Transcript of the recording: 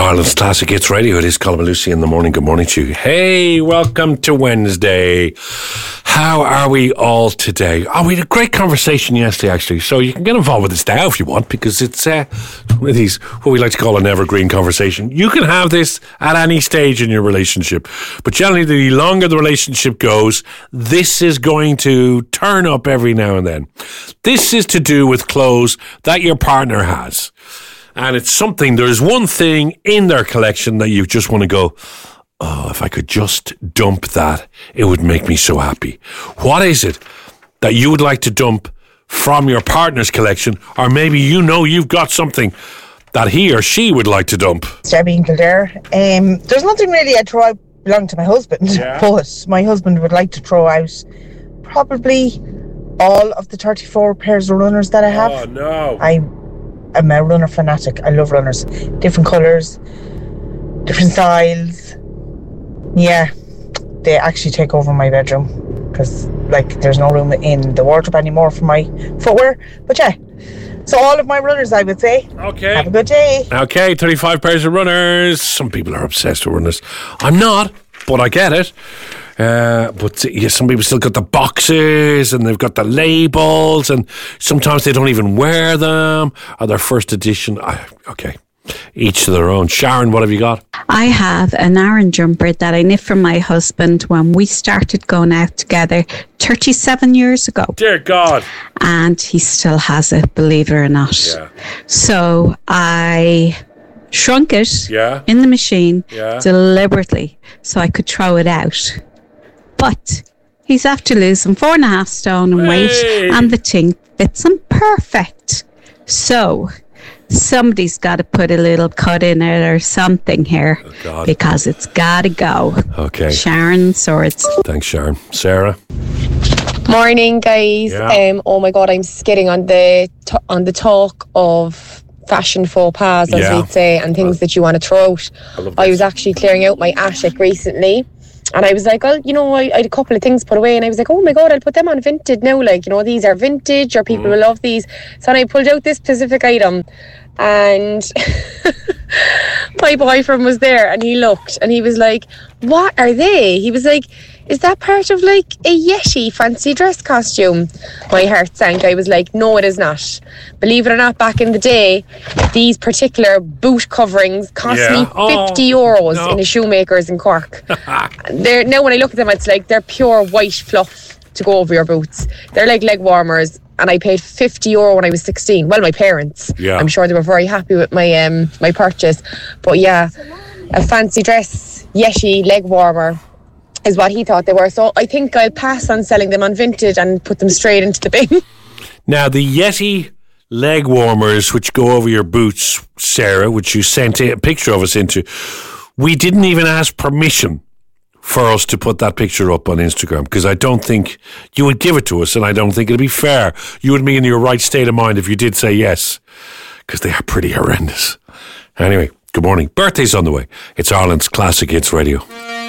Ireland's Classic Hits Radio. It is Colin and Lucy in the morning. Good morning to you. Hey, welcome to Wednesday. How are we all today? Oh, we had a great conversation yesterday, actually. So you can get involved with this now if you want, because it's one of these, what we like to call an evergreen conversation. You can have this at any stage in your relationship. But generally, the longer the relationship goes, this is going to turn up every now and then. This is to do with clothes that your partner has. And it's something, there's one thing in their collection that you just want to go, oh, if I could just dump that, it would make me so happy. What is it that you would like to dump from your partner's collection? Or maybe you know you've got something that he or she would like to dump. Debbie in Kildare. There's nothing really I'd throw out belong to my husband, but my husband would like to throw out probably all of the 34 pairs of runners that I have. Oh, no. I'm a runner fanatic. I love runners. Different colours, different styles. Yeah, they actually take over my bedroom because, there's no room in the wardrobe anymore for my footwear. But yeah, so all of my runners, I would say. Okay. Have a good day. Okay, 35 pairs of runners. Some people are obsessed with runners. I'm not, but I get it. But some people still got the boxes and they've got the labels, and sometimes they don't even wear them, or their first edition. Okay, each to their own. Sharon, what have you got? I have an Aran jumper that I knit for my husband when we started going out together 37 years ago. Dear God. And he still has it, believe it or not. Yeah. So I shrunk it in the machine deliberately so I could throw it out. But he's after losing 4.5 stone in weight, and the thing fits him perfect. So somebody's got to put a little cut in it or something here, because it's got to go. Okay. Sharon Swords. Thanks, Sharon. Sarah? Morning, guys. Yeah. Oh my God, I'm skidding on the talk of fashion faux pas, as we'd say, and things that you want to throw out. I was actually clearing out my attic recently, and I was like, I had a couple of things put away, and I was like, oh my God, I'll put them on Vinted now. These are vintage, or people will love these. So I pulled out this specific item, and my boyfriend was there, and he looked, and he was like, what are they? He was like, is that part of a Yeti fancy dress costume? My heart sank. I was like, no, it is not. Believe it or not, back in the day, these particular boot coverings cost me €50 in a shoemaker's in Cork. Now when I look at them, it's like they're pure white fluff to go over your boots. They're like leg warmers, and I paid €50 when I was 16. Well, my parents. Yeah. I'm sure they were very happy with my my purchase. But yeah, a fancy dress Yeti leg warmer is what he thought they were. So I think I'll pass on selling them on Vinted and put them straight into the bin. Now, the Yeti leg warmers, which go over your boots, Sarah, which you sent a picture of us into, we didn't even ask permission for us to put that picture up on Instagram, because I don't think you would give it to us, and I don't think it'd be fair. You would be in your right state of mind if you did say yes, because they are pretty horrendous. Anyway, good morning. Birthday's on the way. It's Ireland's Classic Hits Radio.